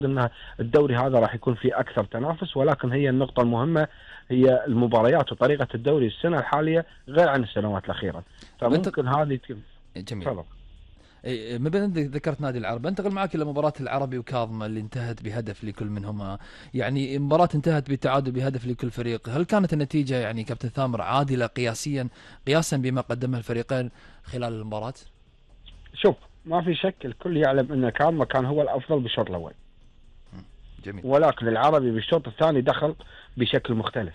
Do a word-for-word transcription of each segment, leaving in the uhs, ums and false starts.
ان الدوري هذا راح يكون فيه اكثر تنافس، ولكن هي النقطه المهمه هي المباريات وطريقه الدوري السنه الحاليه غير عن السنوات الاخيره، فممكن هذه جميل. تفضل. اي ما بين ذكرت نادي العرب، انتقل معك الى مباراه العربي وكاظمه اللي انتهت بهدف لكل منهما. يعني مباراه انتهت بالتعادل بهدف لكل فريق، هل كانت النتيجه يعني كابتن ثامر عادله قياسيا قياسا بما قدمه الفريقين خلال المباراه؟ شوف، ما في شك الكل يعلم ان كاظمه كان هو الافضل بالشوط الاول. جميل. ولكن العربي بالشوط الثاني دخل بشكل مختلف،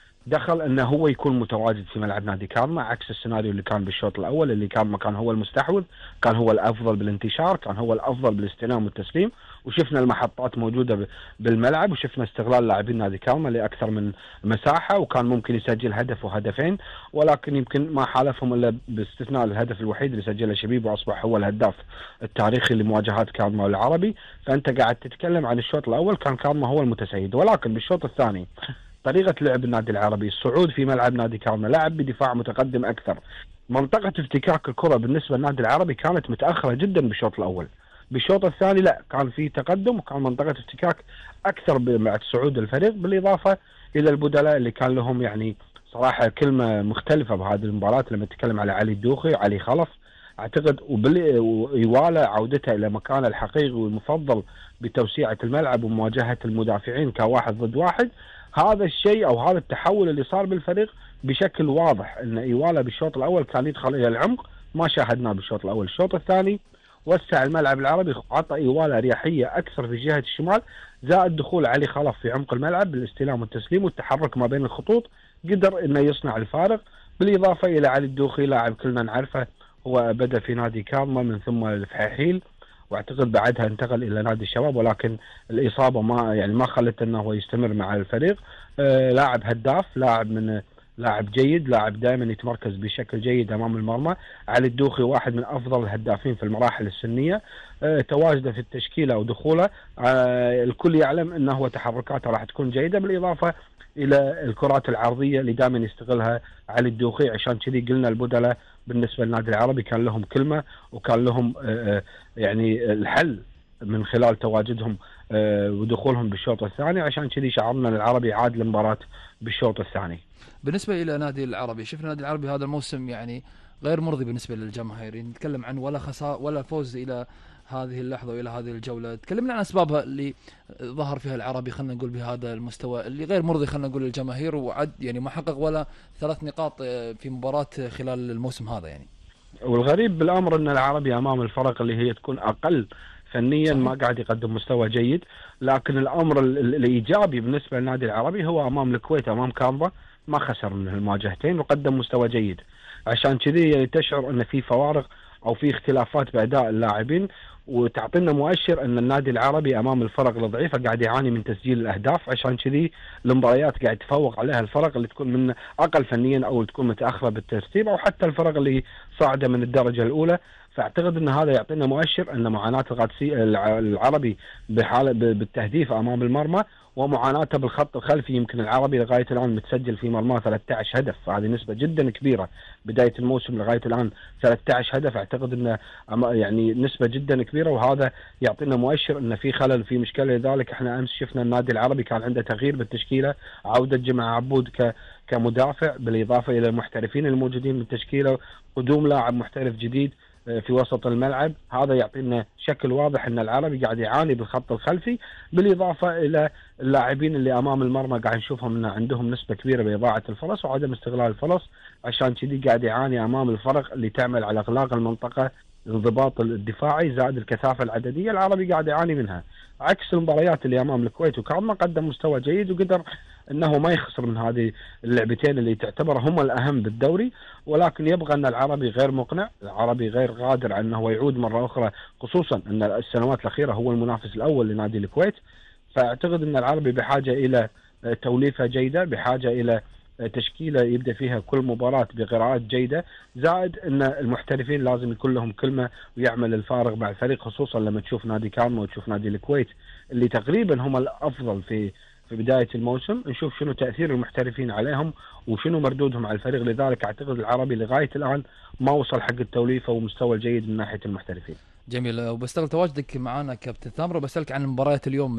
دخل انه هو يكون متواجد في ملعب نادي كاظمه، عكس السيناريو اللي كان بالشوط الاول اللي كاظمه كان هو المستحوذ، كان هو الافضل بالانتشار، كان هو الافضل بالاستلام والتسليم، وشفنا المحطات موجوده بالملعب، وشفنا استغلال لاعبين نادي كاظمه لاكثر من مساحه، وكان ممكن يسجل هدف وهدفين، ولكن يمكن ما حالفهم الا باستثناء الهدف الوحيد اللي سجله شبيب، واصبح هو الهداف التاريخي لمواجهات كاظمه والعربي. فانت قاعد تتكلم عن الشوط الاول كان كاظمه هو المتسيد، ولكن بالشوط الثاني طريقة لعب النادي العربي، الصعود في ملعب نادي كاظمه، لعب بدفاع متقدم أكثر، منطقة افتكاك الكرة بالنسبة للنادي العربي كانت متأخرة جدا بالشوط الأول. بالشوط الثاني لا، كان في تقدم وكان منطقة افتكاك أكثر مع صعود الفريق، بالإضافة إلى البدلاء اللي كان لهم يعني صراحة كلمة مختلفة بهذه المباراة. لما نتكلم على علي الدوخي وعلي خلف، اعتقد وإيوالا عودته الى مكانه الحقيقي والمفضل بتوسيعة الملعب ومواجهة المدافعين كواحد ضد واحد، هذا الشيء او هذا التحول اللي صار بالفريق بشكل واضح ان إيوالا بالشوط الاول كان يدخل الى العمق، ما شاهدناه بالشوط الاول. الشوط الثاني وسع الملعب العربي، عطى إيوالا اريحيه اكثر في جهه الشمال، زائد دخول علي خلف في عمق الملعب بالاستلام والتسليم والتحرك ما بين الخطوط، قدر انه يصنع الفارق. بالاضافه الى علي الدوخي، لاعب كلنا نعرفه، هو بدأ في نادي كاظمه من ثم الفحيحيل، واعتقد بعدها انتقل الى نادي الشباب، ولكن الاصابه ما يعني ما خلت انه هو يستمر مع الفريق. آه لاعب هداف، لاعب من لاعب جيد، لاعب دائما يتمركز بشكل جيد امام المرمى. علي الدوخي واحد من افضل الهدافين في المراحل السنيه، آه تواجده في التشكيله ودخوله، آه الكل يعلم انه هو تحركاته راح تكون جيده، بالاضافه الى الكرات العرضيه اللي دائما يستغلها علي الدوخي. عشان كذي قلنا البدلاء بالنسبه للنادي العربي كان لهم كلمه، وكان لهم آه يعني الحل من خلال تواجدهم ودخولهم بالشوط الثاني. عشان كذي شعرنا العربي عاد المباراة بالشوط الثاني. بالنسبة إلى نادي العربي، شفنا نادي العربي هذا الموسم يعني غير مرضي بالنسبة للجماهير، نتكلم عن ولا خسارة ولا فوز إلى هذه اللحظة وإلى هذه الجولة. تكلمنا عن أسبابها اللي ظهر فيها العربي خلنا نقول بهذا المستوى اللي غير مرضي خلنا نقول للجماهير، وعد يعني ما حقق ولا ثلاث نقاط في مباراة خلال الموسم هذا يعني. والغريب بالأمر أن العربي أمام الفرق اللي هي تكون أقل فنيا صحيح. ما قاعد يقدم مستوى جيد، لكن الأمر الإيجابي بالنسبة للنادي العربي هو أمام الكويت أمام كاظمه ما خسر من المواجهتين وقدم مستوى جيد. عشان كذي تشعر أن في فوارق أو في اختلافات بأداء اللاعبين، وتعطينا مؤشر أن النادي العربي أمام الفرق الضعيفة قاعد يعاني من تسجيل الأهداف. عشان كذي المباريات قاعد تفوق عليها الفرق اللي تكون من أقل فنيا أو تكون متأخرة بالترتيب، أو حتى الفرق اللي صاعدة من الدرجة الأولى. فاعتقد ان هذا يعطينا مؤشر ان معاناه القادسي العربي بحاله بالتهديف امام المرمى، ومعاناته بالخط الخلفي. يمكن العربي لغايه الان متسجل في مرماه ثلاثة عشر هدف، هذه نسبه جدا كبيره بدايه الموسم لغايه الان ثلاثة عشر هدف، اعتقد انه يعني نسبه جدا كبيره، وهذا يعطينا مؤشر ان في خلل في مشكله. لذلك احنا امس شفنا النادي العربي كان عنده تغيير بالتشكيله، عوده جمعه عبود ك كمدافع، بالاضافه الى المحترفين الموجودين بالتشكيله، قدوم لاعب محترف جديد في وسط الملعب. هذا يعطينا شكل واضح ان العربي قاعد يعاني بالخط الخلفي، بالاضافه الى اللاعبين اللي امام المرمى قاعد نشوفهم ان عندهم نسبه كبيره باضاعه الفرص وعدم استغلال الفرص. عشان كذي قاعد يعاني امام الفرق اللي تعمل على اغلاق المنطقه، الانضباط الدفاعي زائد الكثافه العدديه، العربي قاعد يعاني منها. عكس المباريات اللي امام الكويت وكاظمه قدم مستوى جيد وقدر انه ما يخسر من هذه اللعبتين اللي تعتبر هم الاهم بالدوري. ولكن يبقى ان العربي غير مقنع، العربي غير قادر على انه يعود مره اخرى، خصوصا ان السنوات الاخيره هو المنافس الاول لنادي الكويت. فاعتقد ان العربي بحاجه الى توليفه جيده، بحاجه الى تشكيله يبدا فيها كل مباراه بقراءات جيده، زائد ان المحترفين لازم يكون لهم كلمه ويعمل الفارق مع الفريق، خصوصا لما تشوف نادي كاظمه وتشوف نادي الكويت اللي تقريبا هم الافضل في في بدايه الموسم، نشوف شنو تاثير المحترفين عليهم وشنو مردودهم على الفريق. لذلك اعتقد العربي لغايه الان ما وصل حق التوليفه ومستوى الجيد من ناحيه المحترفين. جميل، وبستغل تواجدك معنا كابتن ثامر وبسالك عن مباريات اليوم.